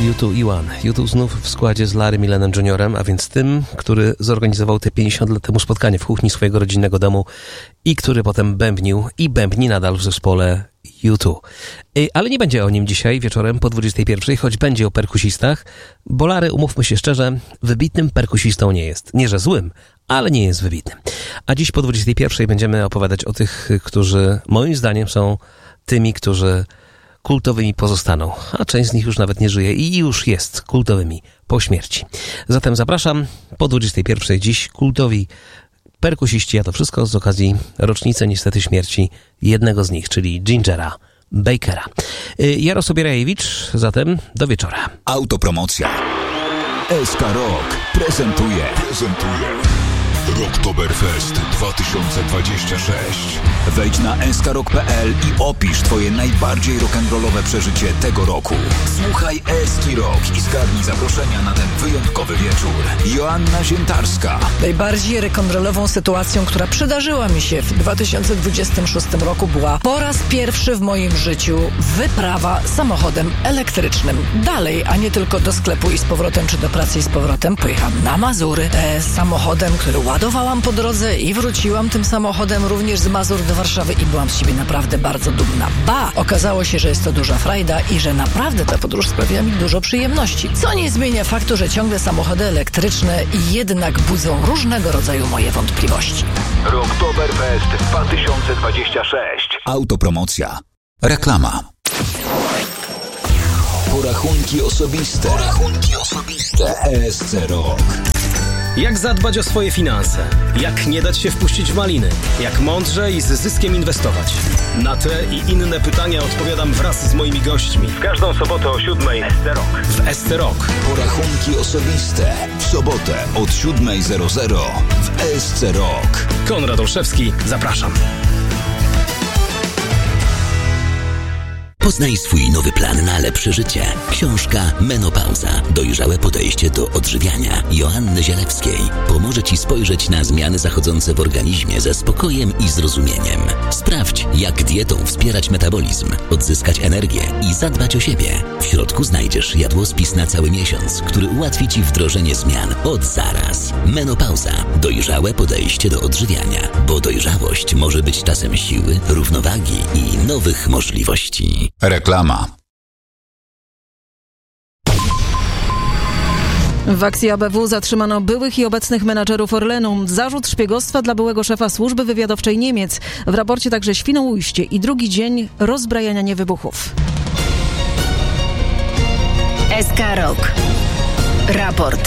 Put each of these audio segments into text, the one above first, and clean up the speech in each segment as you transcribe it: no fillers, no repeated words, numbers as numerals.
U2 i One. U2 znów w składzie z Larrym Millenem Jr., a więc tym, który zorganizował te 50 lat temu spotkanie w kuchni swojego rodzinnego domu i który potem bębnił i bębni nadal w zespole U2. Ale nie będzie o nim dzisiaj wieczorem po 21, choć będzie o perkusistach, bo Larry, umówmy się szczerze, wybitnym perkusistą nie jest. Nie, że złym, ale nie jest wybitnym. A dziś po 21 będziemy opowiadać o tych, którzy moim zdaniem są tymi, którzy kultowymi pozostaną, a część z nich już nawet nie żyje i już jest kultowymi po śmierci. Zatem zapraszam po 21 dziś kultowi perkusiści, a to wszystko z okazji rocznicy niestety śmierci jednego z nich, czyli Gingera Bakera. Jarosław Bierajewicz, zatem do wieczora. Autopromocja. SK Rock prezentuje Rocktoberfest 2026. Wejdź na skrock.pl i opisz twoje najbardziej rock'n'rollowe przeżycie tego roku. Słuchaj Eski Rock i zgarnij zaproszenia na ten wyjątkowy wieczór. Joanna Ziętarska. Najbardziej rock'n'rollową sytuacją, która przydarzyła mi się w 2026 roku, była po raz pierwszy w moim życiu wyprawa samochodem elektrycznym. Dalej, a nie tylko do sklepu i z powrotem, czy do pracy i z powrotem. Pojechałam na Mazury samochodem, który ładowałam po drodze i wróciłam tym samochodem również z Mazur do Warszawy i byłam z siebie naprawdę bardzo dumna. Okazało się, że jest to duża frajda i że naprawdę ta podróż sprawiła mi dużo przyjemności. Co nie zmienia faktu, że ciągle samochody elektryczne jednak budzą różnego rodzaju moje wątpliwości. Rocktoberfest 2026. Autopromocja. Reklama. Porachunki osobiste. ESC Rock. Jak zadbać o swoje finanse? Jak nie dać się wpuścić w maliny? Jak mądrze i z zyskiem inwestować? Na te i inne pytania odpowiadam wraz z moimi gośćmi. W każdą sobotę o 7:00 w SC Rock. Porachunki osobiste. W sobotę od 7:00 w SC Rock. Konrad Olszewski, zapraszam. Poznaj swój nowy plan na lepsze życie. Książka Menopauza. Dojrzałe podejście do odżywiania Joanny Zielewskiej pomoże Ci spojrzeć na zmiany zachodzące w organizmie ze spokojem i zrozumieniem. Sprawdź, jak dietą wspierać metabolizm, odzyskać energię i zadbać o siebie. W środku znajdziesz jadłospis na cały miesiąc, który ułatwi Ci wdrożenie zmian od zaraz. Menopauza. Dojrzałe podejście do odżywiania, bo dojrzałość może być czasem siły, równowagi i nowych możliwości. Reklama. W akcji ABW zatrzymano byłych i obecnych menadżerów Orlenu. Zarzut szpiegostwa dla byłego szefa służby wywiadowczej Niemiec. W raporcie także Świnoujście i drugi dzień rozbrajania niewybuchów. SK Rock. Raport.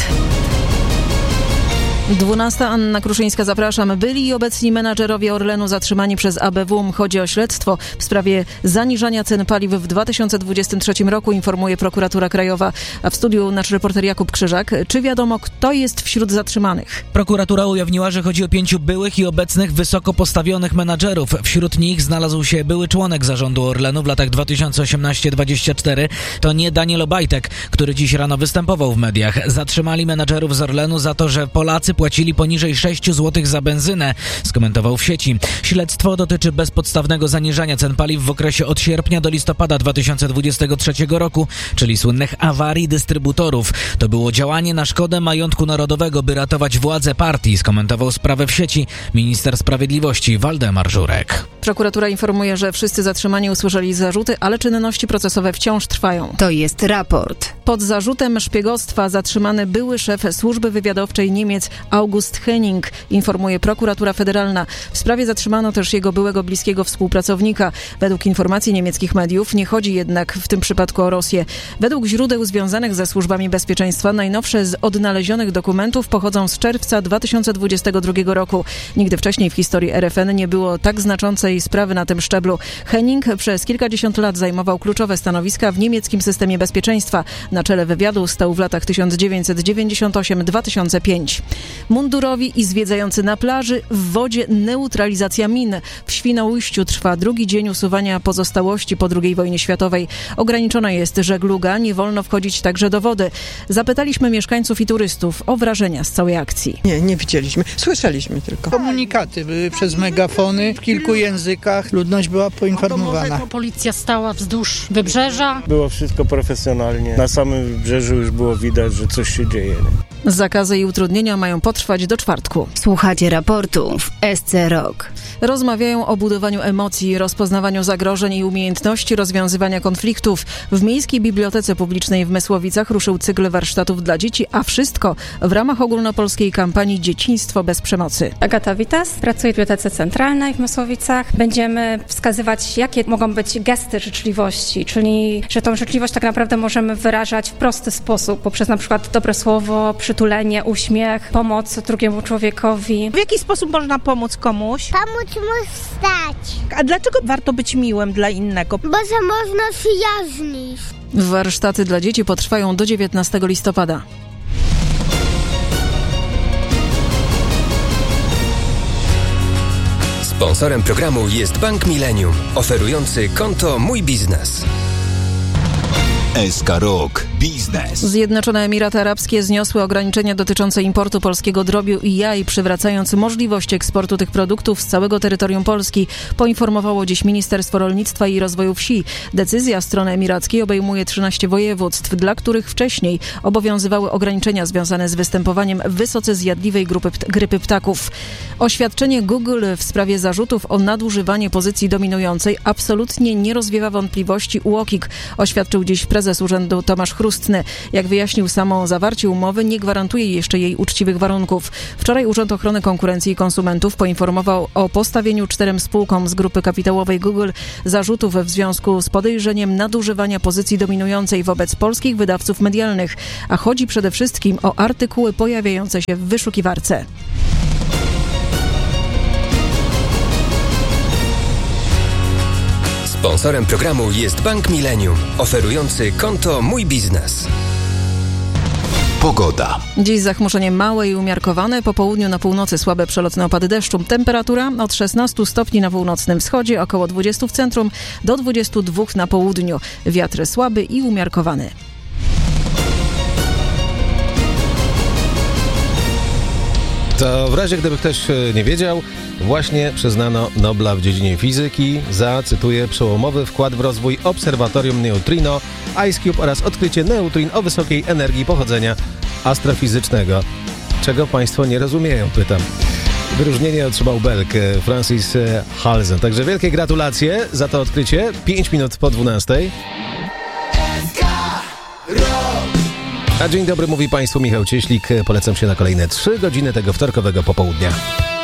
12. Anna Kruszyńska, zapraszam. Byli i obecni menadżerowie Orlenu zatrzymani przez ABW. Chodzi o śledztwo w sprawie zaniżania cen paliw w 2023 roku, informuje prokuratura krajowa. A w studiu nasz reporter Jakub Krzyżak. Czy wiadomo, kto jest wśród zatrzymanych? Prokuratura ujawniła, że chodzi o 5 byłych i obecnych wysoko postawionych menadżerów. Wśród nich znalazł się były członek zarządu Orlenu w latach 2018-2024. To nie Daniel Obajtek, który dziś rano występował w mediach. Zatrzymali menadżerów z Orlenu za to, że Polacy płacili poniżej 6 zł za benzynę, skomentował w sieci. Śledztwo dotyczy bezpodstawnego zaniżania cen paliw w okresie od sierpnia do listopada 2023 roku, czyli słynnych awarii dystrybutorów. To było działanie na szkodę majątku narodowego, by ratować władzę partii, skomentował sprawę w sieci minister sprawiedliwości Waldemar Żurek. Prokuratura informuje, że wszyscy zatrzymani usłyszeli zarzuty, ale czynności procesowe wciąż trwają. To jest raport. Pod zarzutem szpiegostwa zatrzymany były szef służby wywiadowczej Niemiec August Henning, informuje prokuratura federalna. W sprawie zatrzymano też jego byłego bliskiego współpracownika. Według informacji niemieckich mediów nie chodzi jednak w tym przypadku o Rosję. Według źródeł związanych ze służbami bezpieczeństwa najnowsze z odnalezionych dokumentów pochodzą z czerwca 2022 roku. Nigdy wcześniej w historii RFN nie było tak znaczącej sprawy na tym szczeblu. Henning przez kilkadziesiąt lat zajmował kluczowe stanowiska w niemieckim systemie bezpieczeństwa. Na czele wywiadu stał w latach 1998-2005. Mundurowi i zwiedzający na plaży, w wodzie neutralizacja min. W Świnoujściu trwa drugi dzień usuwania pozostałości po II wojnie światowej. Ograniczona jest żegluga, nie wolno wchodzić także do wody. Zapytaliśmy mieszkańców i turystów o wrażenia z całej akcji. Nie widzieliśmy, słyszeliśmy tylko. Komunikaty były przez megafony w kilku językach. językach ludność była poinformowana. Policja stała wzdłuż wybrzeża. Było wszystko profesjonalnie. Na samym wybrzeżu już było widać, że coś się dzieje. Zakazy i utrudnienia mają potrwać do czwartku. Słuchacie raportu w SC Rock. Rozmawiają o budowaniu emocji, rozpoznawaniu zagrożeń i umiejętności rozwiązywania konfliktów. W Miejskiej Bibliotece Publicznej w Mysłowicach ruszył cykl warsztatów dla dzieci, a wszystko w ramach ogólnopolskiej kampanii Dzieciństwo bez przemocy. Agata Witas, pracuję w Bibliotece Centralnej w Mysłowicach. Będziemy wskazywać, jakie mogą być gesty życzliwości, czyli że tą życzliwość tak naprawdę możemy wyrażać w prosty sposób, poprzez na przykład dobre słowo, przytulenie, uśmiech, pomoc drugiemu człowiekowi. W jaki sposób można pomóc komuś? Pomóc mu wstać. A dlaczego warto być miłym dla innego? Bo że można przyjaźnić. Warsztaty dla dzieci potrwają do 19 listopada. Sponsorem programu jest Bank Millennium, oferujący konto Mój Biznes. SK Rock Biznes. Zjednoczone Emiraty Arabskie zniosły ograniczenia dotyczące importu polskiego drobiu i jaj, przywracając możliwość eksportu tych produktów z całego terytorium Polski, poinformowało dziś Ministerstwo Rolnictwa i Rozwoju Wsi. Decyzja strony emirackiej obejmuje 13 województw, dla których wcześniej obowiązywały ograniczenia związane z występowaniem wysoce zjadliwej grypy ptaków. Oświadczenie Google w sprawie zarzutów o nadużywanie pozycji dominującej absolutnie nie rozwiewa wątpliwości UOKiK, oświadczył dziś prezes urzędu Tomasz Chrustny. Jak wyjaśnił, samo zawarcie umowy nie gwarantuje jeszcze jej uczciwych warunków. Wczoraj Urząd Ochrony Konkurencji i Konsumentów poinformował o postawieniu 4 spółkom z grupy kapitałowej Google zarzutów w związku z podejrzeniem nadużywania pozycji dominującej wobec polskich wydawców medialnych, a chodzi przede wszystkim o artykuły pojawiające się w wyszukiwarce. Sponsorem programu jest Bank Millennium, oferujący konto Mój Biznes. Pogoda. Dziś zachmurzenie małe i umiarkowane, po południu na północy słabe przelotne opady deszczu. Temperatura od 16 stopni na północnym wschodzie, około 20 w centrum, do 22 na południu. Wiatr słaby i umiarkowany. To w razie gdyby ktoś nie wiedział, właśnie przyznano Nobla w dziedzinie fizyki za, cytuję, przełomowy wkład w rozwój obserwatorium neutrino, IceCube oraz odkrycie neutrin o wysokiej energii pochodzenia astrofizycznego. Czego państwo nie rozumieją, pytam. Wyróżnienie otrzymał Belg Francis Halzen. Także wielkie gratulacje za to odkrycie. 5 minut po 12. A dzień dobry, mówi państwu Michał Cieślik. Polecam się na kolejne 3 godziny tego wtorkowego popołudnia.